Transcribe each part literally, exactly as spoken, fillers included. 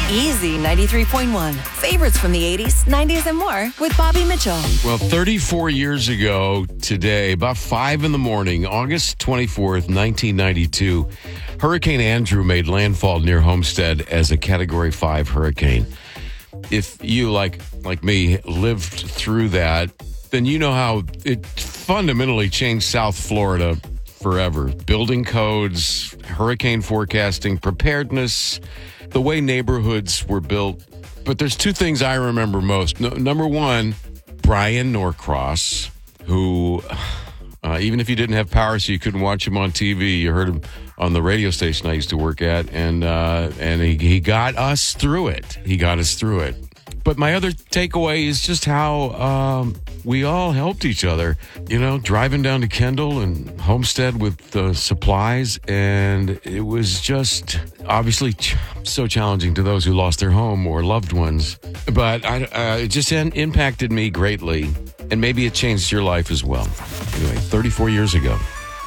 Easy ninety-three point one. Favorites from the eighties, nineties, and more with Bobby Mitchell. Well, thirty-four years ago today, about five in the morning, August twenty-fourth, nineteen ninety-two, Hurricane Andrew made landfall near Homestead as a Category five hurricane. If you, like like me, lived through that, then you know how it fundamentally changed South Florida forever. Building codes, hurricane forecasting, preparedness, the way neighborhoods were built. But there's two things I remember most. No, number one, Brian Norcross, who, uh, even if you didn't have power so you couldn't watch him on T V, you heard him on the radio station I used to work at, and uh, and he, he got us through it. He got us through it. But my other takeaway is just how um, we all helped each other. You know, driving down to Kendall and Homestead with uh, supplies, and it was just obviously ch- so challenging to those who lost their home or loved ones. But I, uh, it just in- impacted me greatly, and maybe it changed your life as well. Anyway, thirty-four years ago.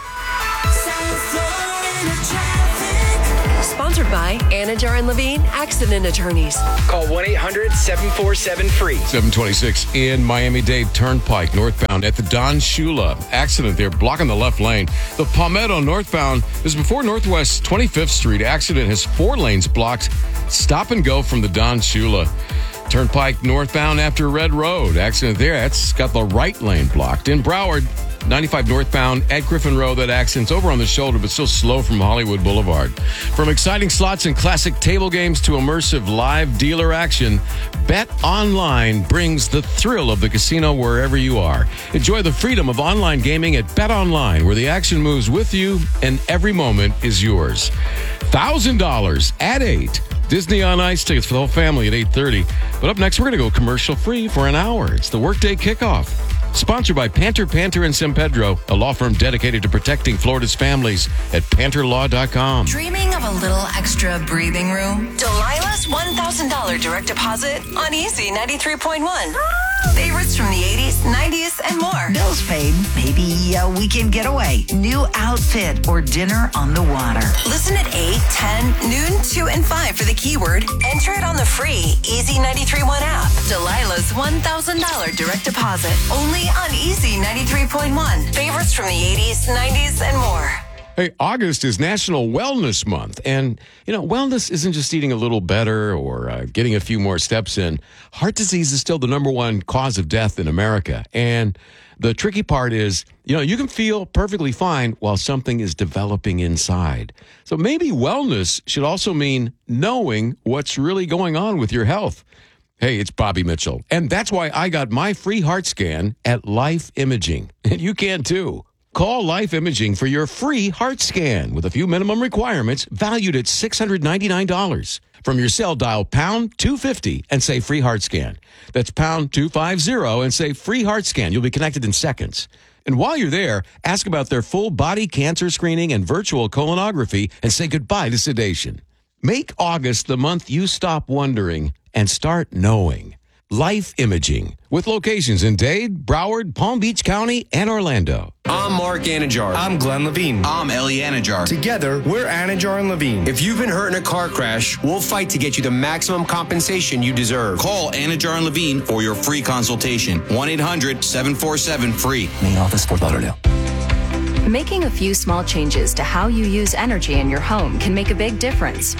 Sponsored by Anajar and Levine Accident Attorneys. Call one eight hundred seven four seven free. seven twenty-six in Miami-Dade Turnpike, northbound at the Don Shula. Accident there, blocking the left lane. The Palmetto northbound is before Northwest twenty-fifth Street. Accident has four lanes blocked. Stop and go from the Don Shula. Turnpike northbound after Red Road. Accident there, that's got the right lane blocked. In Broward, ninety-five northbound at Griffin Road. That accident's over on the shoulder, but still slow from Hollywood Boulevard. From exciting slots and classic table games to immersive live dealer action, Bet Online brings the thrill of the casino wherever you are. Enjoy the freedom of online gaming at Bet Online, where the action moves with you and every moment is yours. one thousand dollars at eight. Disney on Ice tickets for the whole family at eight thirty. But up next, we're going to go commercial free for an hour. It's the Workday Kickoff. Sponsored by Panter, Panter and San Pedro, a law firm dedicated to protecting Florida's families at panter law dot com. Dreaming of a little extra breathing room? Delilah's one thousand dollars direct deposit on Easy ninety-three point one. Favorites from the eighties, nineties, and more. Bills paid. Maybe a weekend getaway. New outfit or dinner on the water. Listen at eight, ten, noon, two, and five for the keyword. Enter it on the free Easy ninety-three point one app. Delilah's one thousand dollars direct deposit. Only on Easy ninety-three point one. Favorites from the eighties, nineties, and more. Hey, August is National Wellness Month. And, you know, wellness isn't just eating a little better or uh, getting a few more steps in. Heart disease is still the number one cause of death in America. And the tricky part is, you know, you can feel perfectly fine while something is developing inside. So maybe wellness should also mean knowing what's really going on with your health. Hey, it's Bobby Mitchell. And that's why I got my free heart scan at Life Imaging. And you can too. Call Life Imaging for your free heart scan with a few minimum requirements valued at six hundred ninety-nine dollars. From your cell, dial pound two fifty and say free heart scan. That's pound two fifty and say free heart scan. You'll be connected in seconds. And while you're there, ask about their full body cancer screening and virtual colonography and say goodbye to sedation. Make August the month you stop wondering and start knowing. Life Imaging, with locations in Dade, Broward, Palm Beach County, and Orlando. I'm Mark Anajar. I'm Glenn Levine. I'm Ellie Anajar. Together, we're Anajar and Levine. If you've been hurt in a car crash, we'll fight to get you the maximum compensation you deserve. Call Anajar and Levine for your free consultation. one eight hundred seven four seven free. Main office, Fort Lauderdale. Making a few small changes to how you use energy in your home can make a big difference.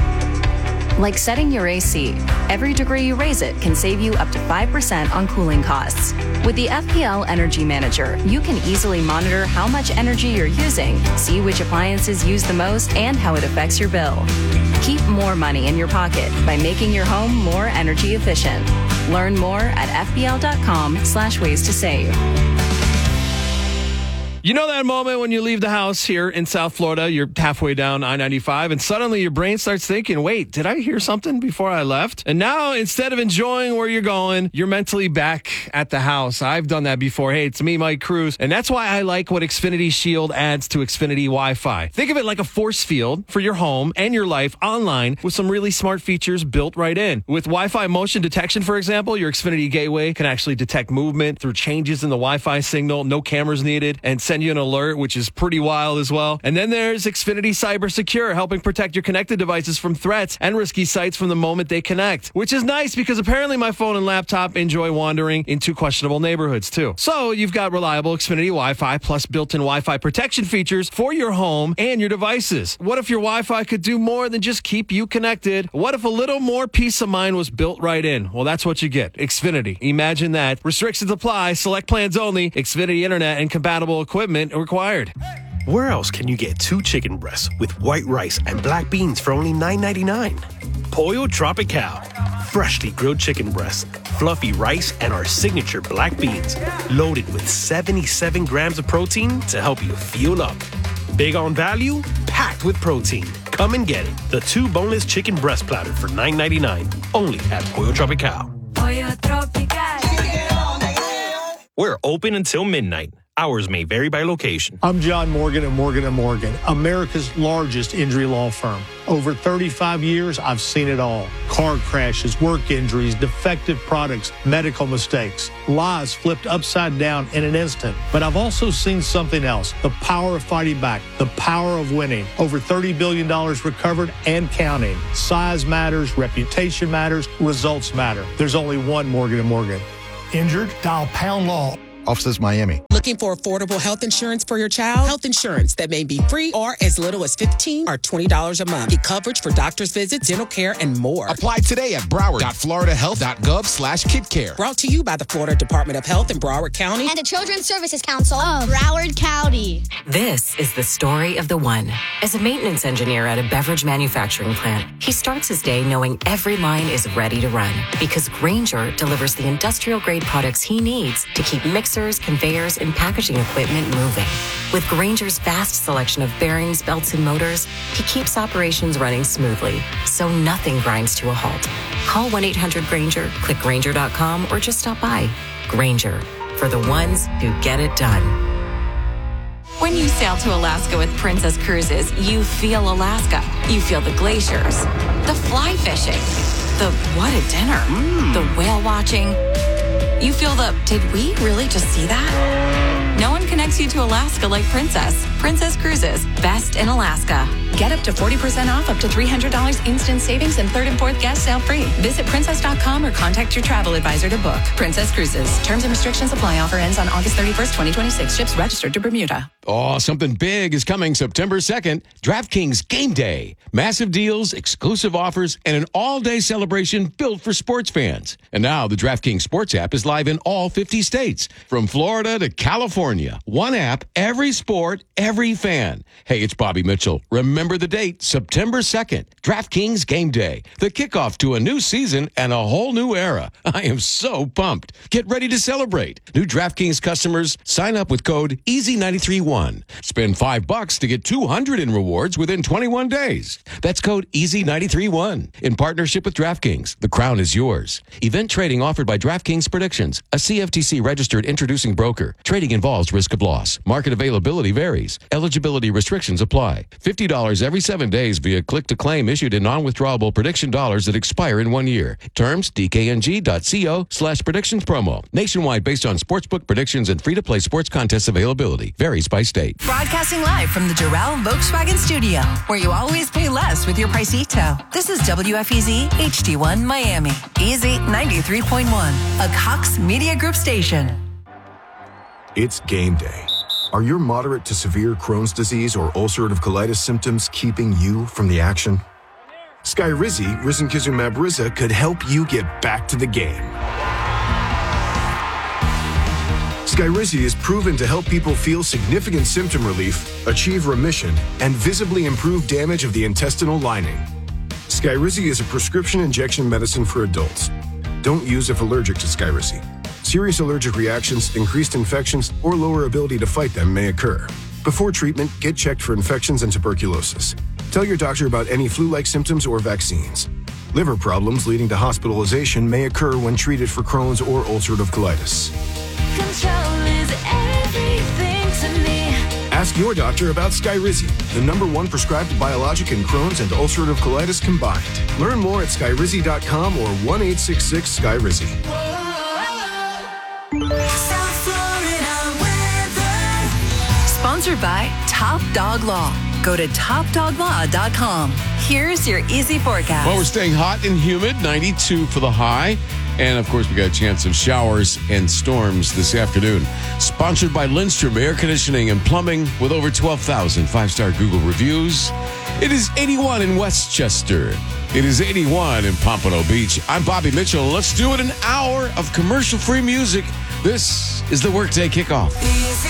Like setting your A C. Every degree you raise it can save you up to five percent on cooling costs. With the F P L Energy Manager, you can easily monitor how much energy you're using, see which appliances use the most, and how it affects your bill. Keep more money in your pocket by making your home more energy efficient. Learn more at f b l dot com slash ways to save. You know that moment when you leave the house here in South Florida, you're halfway down I ninety-five, and suddenly your brain starts thinking, wait, did I hear something before I left? And now, instead of enjoying where you're going, you're mentally back at the house. I've done that before. Hey, it's me, Mike Cruz, and that's why I like what Xfinity Shield adds to Xfinity Wi-Fi. Think of it like a force field for your home and your life online with some really smart features built right in. With Wi-Fi motion detection, for example, your Xfinity gateway can actually detect movement through changes in the Wi-Fi signal, no cameras needed, and send you an alert, which is pretty wild as well. And then there's Xfinity Cybersecure, helping protect your connected devices from threats and risky sites from the moment they connect, which is nice because apparently my phone and laptop enjoy wandering into questionable neighborhoods too. So you've got reliable Xfinity Wi-Fi plus built-in Wi-Fi protection features for your home and your devices. What if your Wi-Fi could do more than just keep you connected? What if a little more peace of mind was built right in? Well, that's what you get. Xfinity. Imagine that. Restrictions apply. Select plans only. Xfinity Internet and compatible equipment required. Where else can you get two chicken breasts with white rice and black beans for only nine ninety-nine? Pollo Tropical. Freshly grilled chicken breasts, fluffy rice, and our signature black beans. Loaded with seventy-seven grams of protein to help you fuel up. Big on value, packed with protein. Come and get it. The two boneless chicken breast platter for nine ninety-nine. Only at Pollo Tropical. Pollo Tropical. We're open until midnight. Hours may vary by location. I'm John Morgan at Morgan and Morgan, America's largest injury law firm. Over thirty-five years, I've seen it all. Car crashes, work injuries, defective products, medical mistakes, lives flipped upside down in an instant. But I've also seen something else, the power of fighting back, the power of winning. Over thirty billion dollars recovered and counting. Size matters, reputation matters, results matter. There's only one Morgan and Morgan. Injured? Dial Pound Law. Offices Miami. Looking for affordable health insurance for your child? Health insurance that may be free or as little as fifteen dollars or twenty dollars a month. Get coverage for doctor's visits, dental care, and more. Apply today at broward.floridahealth.gov slash kidcare. Brought to you by the Florida Department of Health in Broward County and the Children's Services Council of Broward County. This is the story of the one. As a maintenance engineer at a beverage manufacturing plant, he starts his day knowing every line is ready to run because Grainger delivers the industrial-grade products he needs to keep mixers, conveyors, and packaging equipment moving. With Grainger's vast selection of bearings, belts, and motors, he keeps operations running smoothly, so nothing grinds to a halt. Call one eight hundred Grainger, click Grainger dot com, or just stop by. Grainger, for the ones who get it done. When you sail to Alaska with Princess Cruises, you feel Alaska. You feel the glaciers, the fly fishing, the what a dinner, mm. the whale watching. You feel the, did we really just see that? No one connects you to Alaska like Princess. Princess Cruises, best in Alaska. Get up to forty percent off, up to three hundred dollars instant savings, and third and fourth guest sale free. Visit princess dot com or contact your travel advisor to book. Princess Cruises. Terms and restrictions apply. Offer ends on August thirty-first, twenty twenty-six. Ships registered to Bermuda. Oh, something big is coming September second. DraftKings Game Day. Massive deals, exclusive offers, and an all-day celebration built for sports fans. And now the DraftKings Sports app is live in all fifty states. From Florida to California. One app, every sport, every fan. Hey, it's Bobby Mitchell. Remember the date, September second. DraftKings Game Day. The kickoff to a new season and a whole new era. I am so pumped. Get ready to celebrate. New DraftKings customers, sign up with code E A S Y nine three one. Spend five bucks to get two hundred in rewards within twenty-one days. That's code E A S Y nine three one. In partnership with DraftKings, the crown is yours. Event trading offered by DraftKings Predictions, a C F T C registered introducing broker. Trading involves risk of loss. Market availability varies. Eligibility restrictions apply. fifty dollars every seven days via click-to-claim issued in non-withdrawable prediction dollars that expire in one year. Terms, dkng.co slash predictions promo. Nationwide based on sportsbook predictions and free-to-play sports contest availability. Varies by state. Broadcasting live from the Doral Volkswagen Studio, where you always pay less with your Pricito. This is W F E Z H D one Miami. Easy ninety-three point one, a Cox Media Group station. It's game day. Are your moderate to severe Crohn's disease or ulcerative colitis symptoms keeping you from the action? Skyrizi, risankizumab Riza, could help you get back to the game. Skyrizi is proven to help people feel significant symptom relief, achieve remission, and visibly improve damage of the intestinal lining. Skyrizi is a prescription injection medicine for adults. Don't use if allergic to Skyrizi. Serious allergic reactions, increased infections, or lower ability to fight them may occur. Before treatment, get checked for infections and tuberculosis. Tell your doctor about any flu-like symptoms or vaccines. Liver problems leading to hospitalization may occur when treated for Crohn's or ulcerative colitis. Control is everything to me. Ask your doctor about Skyrizi, the number one prescribed biologic in Crohn's and ulcerative colitis combined. Learn more at skyrizi dot com or one eight six six Skyrizi. South Florida weather. Sponsored by Top Dog Law. Go to top dog law dot com. Here's your easy forecast. Well, we're staying hot and humid, ninety-two for the high. And, of course, we got a chance of showers and storms this afternoon. Sponsored by Lindstrom Air Conditioning and Plumbing with over twelve thousand five-star Google reviews. It is eighty-one in Westchester. It is eighty-one in Pompano Beach. I'm Bobby Mitchell. Let's do it an hour of commercial-free music. This is the Workday Kickoff. Easy.